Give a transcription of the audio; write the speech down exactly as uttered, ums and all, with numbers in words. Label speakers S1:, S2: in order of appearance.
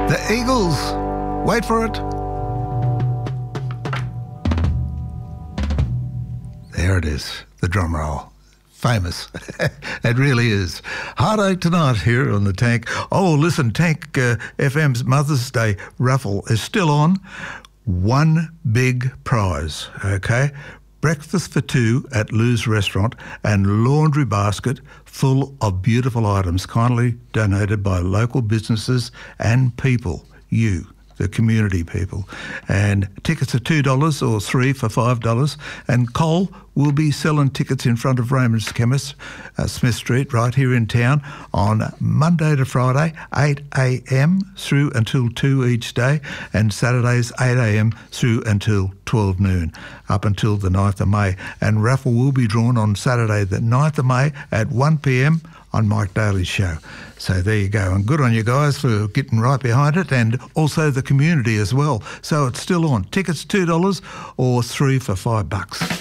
S1: The Eagles. Wait for it. There it is, the drum roll. Famous. It really is. Heartache tonight here on the Tank. Oh, listen, Tank uh, F M's Mother's Day raffle is still on. One big prize, okay? Breakfast for two at Lou's Restaurant and laundry basket full of beautiful items kindly donated by local businesses and people, you, the community people. And tickets are two dollars or three for five dollars. And Cole will be selling tickets in front of Raymond's Chemist, uh, Smith Street, right here in town, on Monday to Friday, eight a m through until two each day, and Saturdays, eight a m through until twelve noon, up until the ninth of May. And raffle will be drawn on Saturday, the ninth of May at one p m on Mike Daly's show. So there you go. And good on you guys for getting right behind it, and also the community as well. So it's still on. Tickets two dollars or three for five bucks.